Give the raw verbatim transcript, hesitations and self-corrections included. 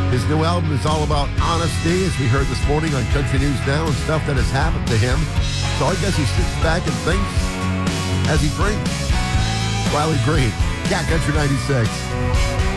His new album is all about honesty, as we heard this morning on Country News Now, and stuff that has happened to him. So I guess he sits back and thinks as he drinks. Riley Green, Cat Country ninety-six.